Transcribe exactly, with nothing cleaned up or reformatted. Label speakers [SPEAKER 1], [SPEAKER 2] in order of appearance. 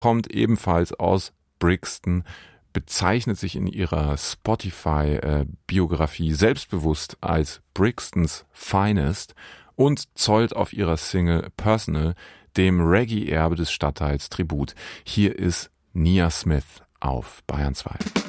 [SPEAKER 1] kommt ebenfalls aus Brixton, bezeichnet sich in ihrer Spotify-Biografie selbstbewusst als Brixtons Finest und zollt auf ihrer Single Personal dem Reggae-Erbe des Stadtteils Tribut. Hier ist Nia Smith auf Bayern zwei.